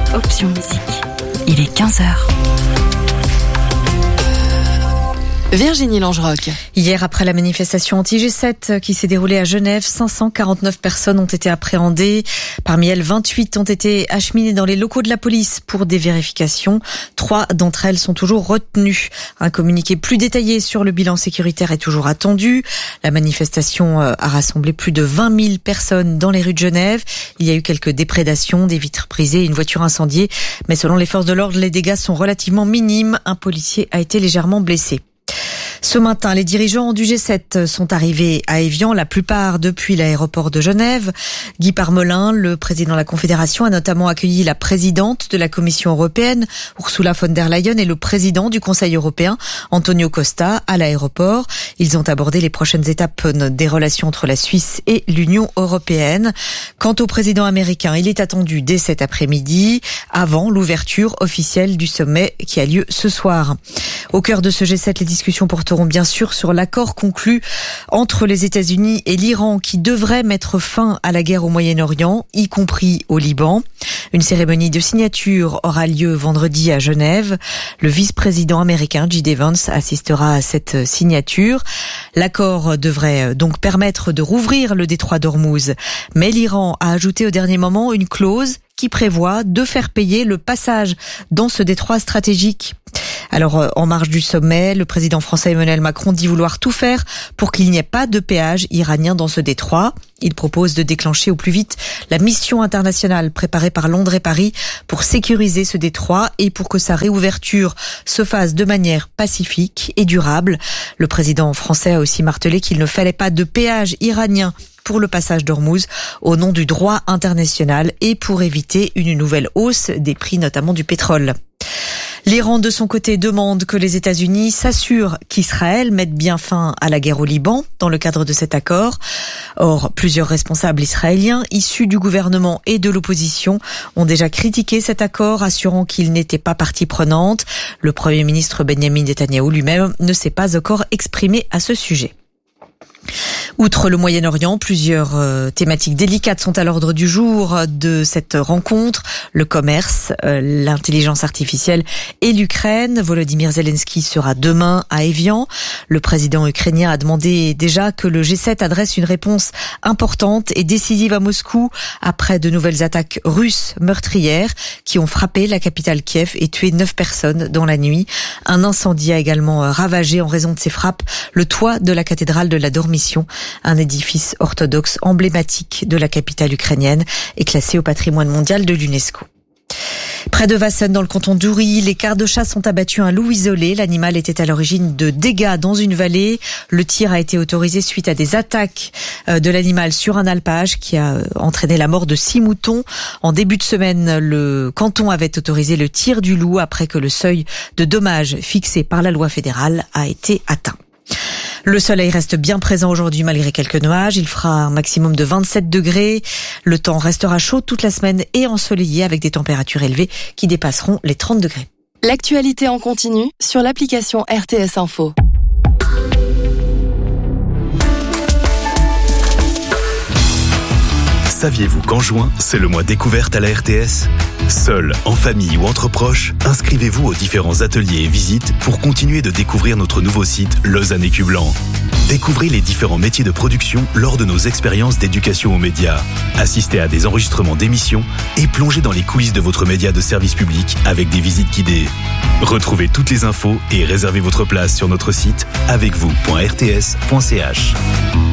Option Musique. Il est 15h. Virginie Langeroc. Hier, après la manifestation anti-G7 qui s'est déroulée à Genève, 549 personnes ont été appréhendées. Parmi elles, 28 ont été acheminées dans les locaux de la police pour des vérifications. 3 d'entre elles sont toujours retenues. Un communiqué plus détaillé sur le bilan sécuritaire est toujours attendu. La manifestation a rassemblé plus de 20 000 personnes dans les rues de Genève. Il y a eu quelques déprédations, des vitres brisées, une voiture incendiée. Mais selon les forces de l'ordre, les dégâts sont relativement minimes. Un policier a été légèrement blessé. Ce matin, les dirigeants du G7 sont arrivés à Évian, la plupart depuis l'aéroport de Genève. Guy Parmelin, le président de la Confédération, a notamment accueilli la présidente de la Commission européenne, Ursula von der Leyen, et le président du Conseil européen, Antonio Costa, à l'aéroport. Ils ont abordé les prochaines étapes des relations entre la Suisse et l'Union européenne. Quant au président américain, il est attendu dès cet après-midi, avant l'ouverture officielle du sommet qui a lieu ce soir. Au cœur de ce G7, les discussions porteront bien sûr sur l'accord conclu entre les États-Unis et l'Iran qui devrait mettre fin à la guerre au Moyen-Orient, y compris au Liban. Une cérémonie de signature aura lieu vendredi à Genève. Le vice-président américain J.D. Vance assistera à cette signature. L'accord devrait donc permettre de rouvrir le détroit d'Ormuz. Mais l'Iran a ajouté au dernier moment une clause qui prévoit de faire payer le passage dans ce détroit stratégique. Alors, en marge du sommet, le président français Emmanuel Macron dit vouloir tout faire pour qu'il n'y ait pas de péage iranien dans ce détroit. Il propose de déclencher au plus vite la mission internationale préparée par Londres et Paris pour sécuriser ce détroit et pour que sa réouverture se fasse de manière pacifique et durable. Le président français a aussi martelé qu'il ne fallait pas de péage iranien pour le passage d'Ormuz au nom du droit international et pour éviter une nouvelle hausse des prix, notamment du pétrole. L'Iran, de son côté, demande que les États-Unis s'assurent qu'Israël mette bien fin à la guerre au Liban dans le cadre de cet accord. Or, plusieurs responsables israéliens issus du gouvernement et de l'opposition ont déjà critiqué cet accord, assurant qu'il n'était pas partie prenante. Le Premier ministre Benjamin Netanyahou lui-même ne s'est pas encore exprimé à ce sujet. Outre le Moyen-Orient, plusieurs thématiques délicates sont à l'ordre du jour de cette rencontre. Le commerce, l'intelligence artificielle et l'Ukraine. Volodymyr Zelensky sera demain à Évian. Le président ukrainien a demandé déjà que le G7 adresse une réponse importante et décisive à Moscou après de nouvelles attaques russes meurtrières qui ont frappé la capitale Kiev et tué 9 personnes dans la nuit. Un incendie a également ravagé en raison de ces frappes le toit de la cathédrale de la Dormition. Un édifice orthodoxe emblématique de la capitale ukrainienne est classé au patrimoine mondial de l'UNESCO. Près de Vassonne, dans le canton d'Oury, les quarts de chasse ont abattu un loup isolé. L'animal était à l'origine de dégâts dans une vallée. Le tir a été autorisé suite à des attaques de l'animal sur un alpage qui a entraîné la mort de 6 moutons. En début de semaine, le canton avait autorisé le tir du loup après que le seuil de dommages fixé par la loi fédérale a été atteint. Le soleil reste bien présent aujourd'hui malgré quelques nuages. Il fera un maximum de 27 degrés. Le temps restera chaud toute la semaine et ensoleillé avec des températures élevées qui dépasseront les 30 degrés. L'actualité en continu sur l'application RTS Info. Saviez-vous qu'en juin, c'est le mois découverte à la RTS ? Seul, en famille ou entre proches, inscrivez-vous aux différents ateliers et visites pour continuer de découvrir notre nouveau site Lausanne Écu Blanc. Découvrez les différents métiers de production lors de nos expériences d'éducation aux médias. Assistez à des enregistrements d'émissions et plongez dans les coulisses de votre média de service public avec des visites guidées. Retrouvez toutes les infos et réservez votre place sur notre site avecvous.rts.ch.